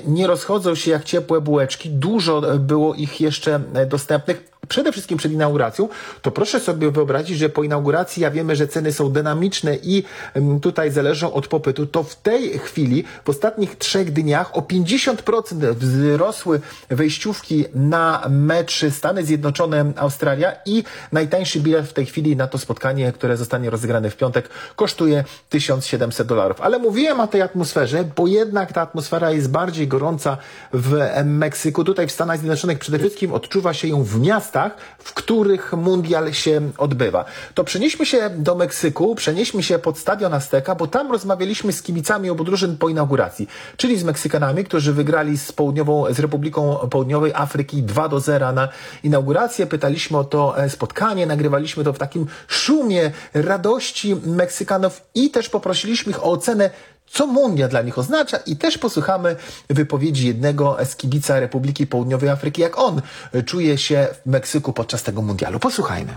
nie rozchodzą się jak ciepłe bułeczki. Dużo było ich jeszcze dostępnych. Przede wszystkim przed inauguracją, to proszę sobie wyobrazić, że po inauguracji, ja wiemy, że ceny są dynamiczne i tutaj zależą od popytu, to w tej chwili, w ostatnich 3 dniach o 50% wzrosły wejściówki na mecz Stany Zjednoczone-Australia i najtańszy bilet w tej chwili na to spotkanie, które zostanie rozegrane w piątek, kosztuje $1700. Ale mówiłem o tej atmosferze, bo jednak ta atmosfera jest bardziej gorąca w Meksyku. Tutaj w Stanach Zjednoczonych przede wszystkim odczuwa się ją w miastach, w których mundial się odbywa. To przenieśmy się do Meksyku, przenieśmy się pod stadion Azteca, bo tam rozmawialiśmy z kibicami obu drużyn po inauguracji, czyli z Meksykanami, którzy wygrali z Republiką Południowej Afryki 2-0 na inaugurację. Pytaliśmy o to spotkanie, nagrywaliśmy to w takim szumie radości Meksykanów i też poprosiliśmy ich o ocenę, co mundial dla nich oznacza, i też posłuchamy wypowiedzi jednego z kibica Republiki Południowej Afryki, jak on czuje się w Meksyku podczas tego mundialu. Posłuchajmy.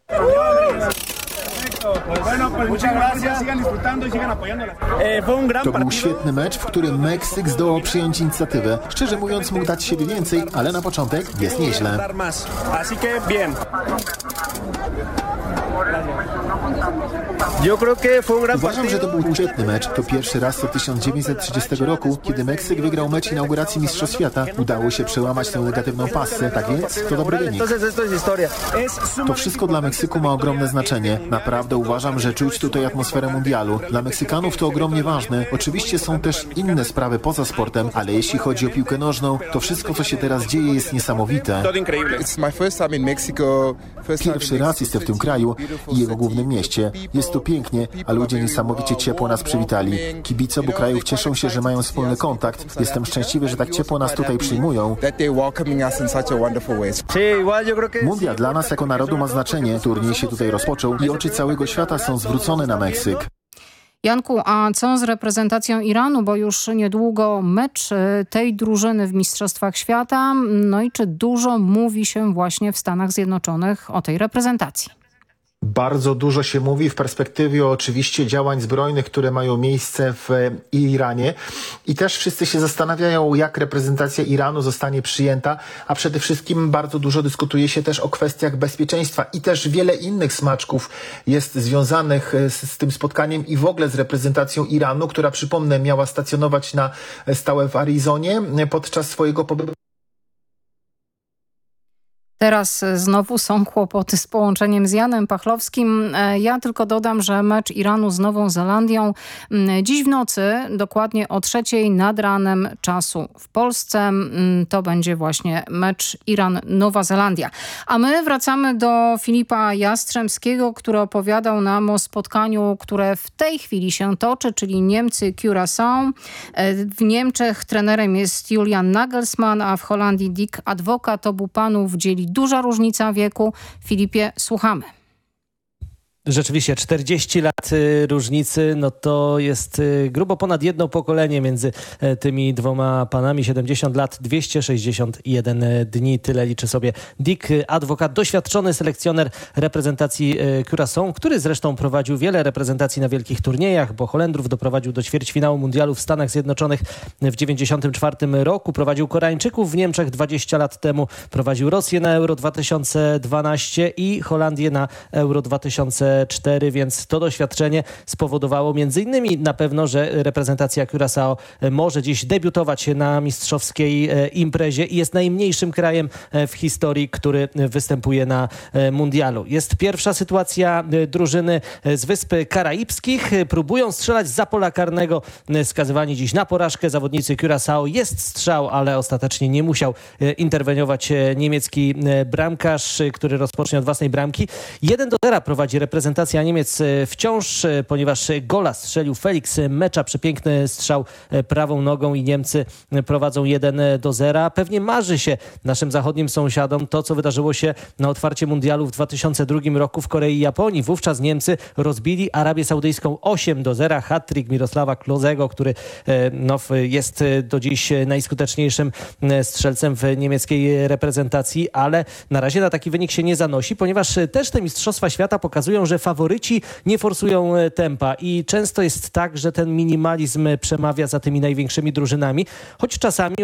To był świetny mecz, w którym Meksyk zdołał przyjąć inicjatywę. Szczerze mówiąc, mógł dać siebie więcej, ale na początek jest nieźle. Uważam, że to był świetny mecz. To pierwszy raz od 1930 roku, kiedy Meksyk wygrał mecz inauguracji Mistrzostw Świata. Udało się przełamać tę negatywną passę, tak więc to dobry wynik. To wszystko dla Meksyku ma ogromne znaczenie. Naprawdę uważam, że czuć tutaj atmosferę mundialu. Dla Meksykanów to ogromnie ważne. Oczywiście są też inne sprawy poza sportem, ale jeśli chodzi o piłkę nożną, to wszystko, co się teraz dzieje, jest niesamowite. Pierwszy raz jestem w tym kraju i jego głównym mieście. Jest tu pięknie, a ludzie niesamowicie ciepło nas przywitali. Kibice obu krajów cieszą się, że mają wspólny kontakt. Jestem szczęśliwy, że tak ciepło nas tutaj przyjmują. Mundial dla nas jako narodu ma znaczenie. Turniej się tutaj rozpoczął i oczy całego świata są zwrócone na Meksyk. Janku, a co z reprezentacją Iranu, bo już niedługo mecz tej drużyny w Mistrzostwach Świata, no i czy dużo mówi się właśnie w Stanach Zjednoczonych o tej reprezentacji? Bardzo dużo się mówi w perspektywie oczywiście działań zbrojnych, które mają miejsce w Iranie, i też wszyscy się zastanawiają, jak reprezentacja Iranu zostanie przyjęta, a przede wszystkim bardzo dużo dyskutuje się też o kwestiach bezpieczeństwa i też wiele innych smaczków jest związanych z tym spotkaniem i w ogóle z reprezentacją Iranu, która, przypomnę, miała stacjonować na stałe w Arizonie podczas swojego pobytu. Teraz znowu są kłopoty z połączeniem z Janem Pachlowskim. Ja tylko dodam, że mecz Iranu z Nową Zelandią dziś w nocy, dokładnie o 3:00 nad ranem czasu w Polsce. To będzie właśnie mecz Iran-Nowa Zelandia. A my wracamy do Filipa Jastrzębskiego, który opowiadał nam o spotkaniu, które w tej chwili się toczy, czyli Niemcy-Curaçao. W Niemczech trenerem jest Julian Nagelsmann, a w Holandii Dick Advocaat. Obu panów dzieli duża różnica wieku. Filipie, słuchamy. Rzeczywiście 40 lat różnicy, no to jest grubo ponad jedno pokolenie między tymi dwoma panami. 70 lat, 261 dni, tyle liczy sobie Dick Advocaat, doświadczony selekcjoner reprezentacji Curaçao, który zresztą prowadził wiele reprezentacji na wielkich turniejach, bo Holendrów doprowadził do ćwierćfinału mundialu w Stanach Zjednoczonych w 1994 roku, prowadził Koreańczyków w Niemczech 20 lat temu, prowadził Rosję na Euro 2012 i Holandię na Euro 2004, więc to doświadczenie spowodowało między innymi na pewno, że reprezentacja Curaçao może dziś debiutować na mistrzowskiej imprezie i jest najmniejszym krajem w historii, który występuje na mundialu. Jest pierwsza sytuacja drużyny z Wysp Karaibskich. Próbują strzelać za pola karnego, skazywani dziś na porażkę zawodnicy Curaçao. Jest strzał, ale ostatecznie nie musiał interweniować niemiecki bramkarz, który rozpocznie od własnej bramki. 1-0 prowadzi reprezentacja Niemiec wciąż, ponieważ gola strzelił Felix Mecza. Przepiękny strzał prawą nogą i Niemcy prowadzą 1-0. Pewnie marzy się naszym zachodnim sąsiadom to, co wydarzyło się na otwarcie mundialu w 2002 roku w Korei i Japonii. Wówczas Niemcy rozbili Arabię Saudyjską 8-0. Hat-trick Mirosława Klozego, który jest do dziś najskuteczniejszym strzelcem w niemieckiej reprezentacji, ale na razie na taki wynik się nie zanosi, ponieważ też te Mistrzostwa Świata pokazują, że faworyci nie forsują tempa i często jest tak, że ten minimalizm przemawia za tymi największymi drużynami, choć czasami